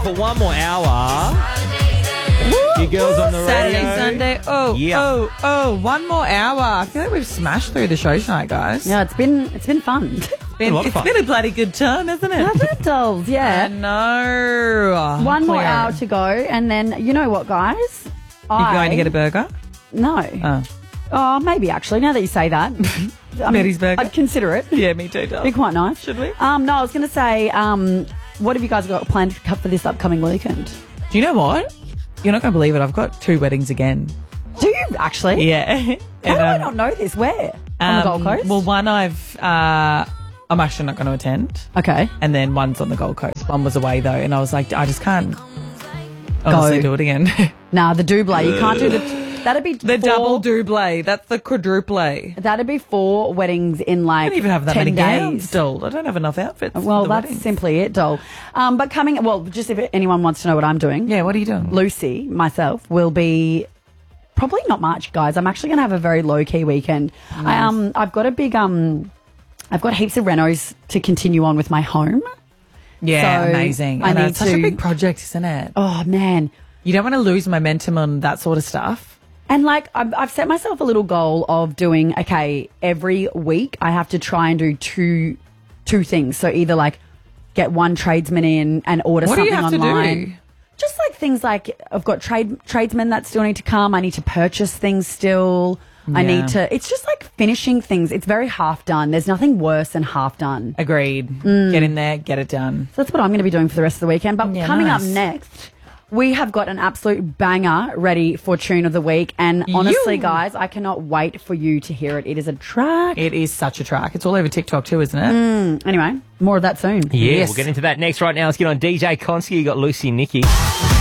for one more hour. You girls on the radio. Saturday, Sunday. One more hour. I feel like we've smashed through the show tonight, guys. Yeah, it's been fun. It's been a bloody good time, hasn't it? Hasn't it, dolls? Yeah. I know. One more hour to go, and then you know what, guys? You going to get a burger? No. Oh, maybe actually. Now that you say that, Betty's burger. I'd consider it. Yeah, me too. Be quite nice. Should we? No, I was going to say, what have you guys got planned for this upcoming weekend? Do you know what? You're not going to believe it. I've got 2 weddings again. Do you actually? Yeah. How do I not know this? Where? On the Gold Coast? Well, one I'm actually not going to attend. Okay. And then one's on the Gold Coast. One was away though, and I was like, I just can't honestly do it again. Nah, the double. You can't do that'd be the double double. That's the quadruple. That'd be 4 weddings in like I don't even have that 10 many days. gowns, doll. I don't have enough outfits. Well, for the that's weddings. simply it, doll. But just if anyone wants to know what I'm doing. Yeah, what are you doing? Lucy, myself, will be probably not much, guys. I'm actually going to have a very low-key weekend. Nice. I've got a big, I've got heaps of renos to continue on with my home. Yeah, So amazing. I And need it's such a to- big project, isn't it? Oh, man. You don't want to lose momentum on that sort of stuff. And like, I've set myself a little goal of doing, okay, every week I have to try and do two things. So either like get one tradesman in and order What do something you have online. to do? Just like things like I've got tradesmen that still need to come. I need to purchase things still. I Yeah. need to, it's just like finishing things. It's very half done. There's nothing worse than half done. Agreed. Get in there, get it done. So that's what I'm going to be doing for the rest of the weekend. But Yeah, coming nice. up next, we have got an absolute banger ready for Tune of the Week. And honestly, You. guys, I cannot wait for you to hear it. It is a track. It is such a track. It's all over TikTok too, isn't it? Anyway, more of that soon. Yeah, Yes. we'll get into that next. Right now, let's get on DJ Konski. You got Lucy and Nikki.